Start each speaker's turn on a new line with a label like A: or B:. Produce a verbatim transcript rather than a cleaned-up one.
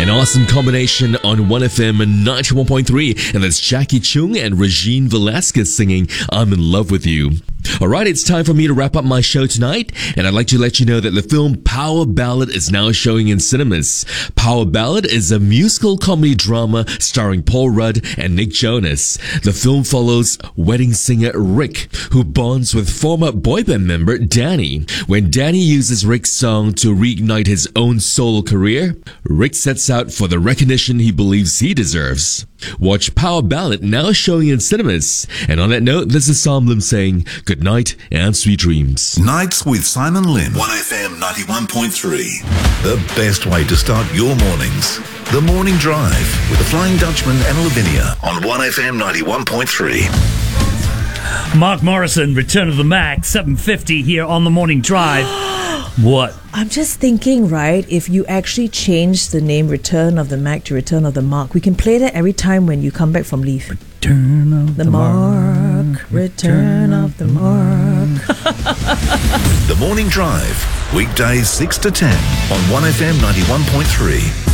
A: An awesome combination on one F M ninety-one point three, and that's Jackie Chung and Regine Velasquez singing I'm in Love with You. Alright, it's time for me to wrap up my show tonight, and I'd like to let you know that the film Power Ballad is now showing in cinemas. Power Ballad is a musical comedy drama starring Paul Rudd and Nick Jonas. The film follows wedding singer Rick, who bonds with former boy band member Danny. When Danny uses Rick's song to reignite his own solo career, Rick sets out for the recognition he believes he deserves. Watch Power Ballad now showing in cinemas. And on that note, this is Sam Lim saying good night and sweet dreams.
B: Nights with Simon Lim. one F M ninety-one point three. The best way to start your mornings. The Morning Drive with the Flying Dutchman and Lavinia on one F M ninety-one point three.
C: Mark Morrison, Return of the Mac, seven fifty here on The Morning Drive. What?
D: I'm just thinking, right, if you actually change the name Return of the Mac to Return of the Mark, we can play that every time when you come back from leave.
C: Return of the,
D: the
C: Mark.
D: Mark. Return of the Mark.
B: The Morning Drive, weekdays six to ten on one F M ninety-one point three.